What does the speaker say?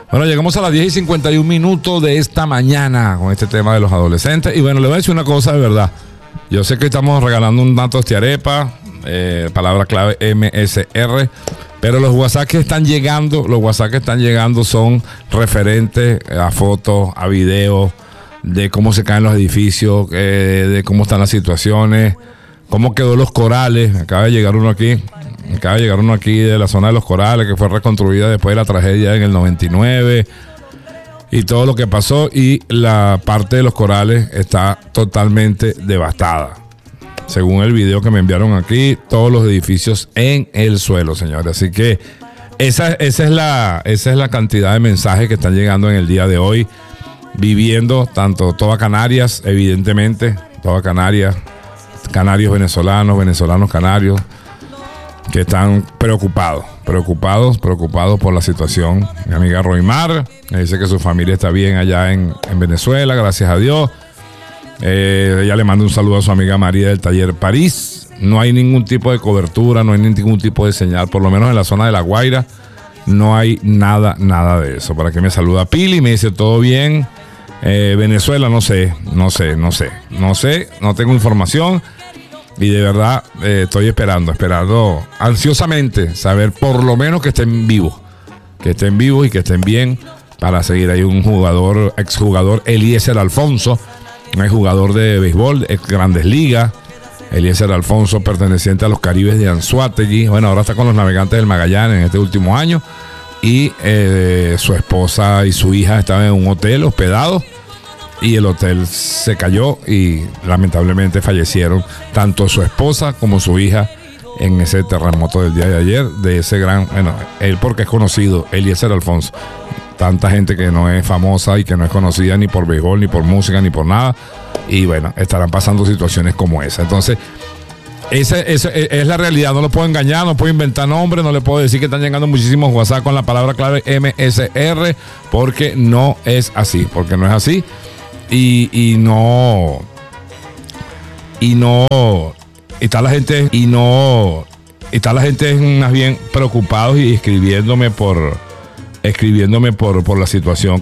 Bueno, llegamos a las 10:51 de esta mañana con este tema de los adolescentes. Y bueno, le voy a decir una cosa de verdad. Yo sé que estamos regalando un dato de arepa, palabra clave MSR, pero los WhatsApp que están llegando, son referentes a fotos, a videos, de cómo se caen los edificios, de cómo están las situaciones, cómo quedó los corales. Acaba de llegar uno aquí de la zona de los corales, que fue reconstruida después de la tragedia en el 99 y todo lo que pasó, y la parte de los corales está totalmente devastada. Según el video que me enviaron aquí, todos los edificios en el suelo, señores. Así que esa es la cantidad de mensajes que están llegando en el día de hoy, viviendo tanto toda Canarias, evidentemente, toda Canarias, canarios venezolanos canarios, que están preocupados por la situación. Mi amiga Roymar me dice que su familia está bien allá en Venezuela, gracias a Dios. Ella le manda un saludo a su amiga María del taller París. No hay ningún tipo de cobertura, no hay ningún tipo de señal, por lo menos en la zona de La Guaira no hay nada de eso. Para que me saluda Pili, me dice todo bien. Venezuela no sé, no tengo información. Y de verdad estoy esperando ansiosamente saber por lo menos que estén vivos y que estén bien, para seguir. Hay un exjugador Eliezer Alfonso, un jugador de béisbol, ex Grandes Ligas. Eliezer Alfonso, perteneciente a los Caribes de Anzoátegui. Bueno, ahora está con los Navegantes del Magallanes en este último año. Y su esposa y su hija estaban en un hotel hospedados, y el hotel se cayó y lamentablemente fallecieron tanto su esposa como su hija en ese terremoto del día de ayer, de ese él porque es conocido, Eliezer Alfonso. Tanta gente que no es famosa y que no es conocida ni por béisbol, ni por música, ni por nada. Y bueno, estarán pasando situaciones como esa. Entonces, esa es la realidad. No lo puedo engañar, no puedo inventar nombres, no le puedo decir que están llegando muchísimos WhatsApp con la palabra clave MSR, porque no es así. Y está la gente más bien preocupados y escribiéndome por la situación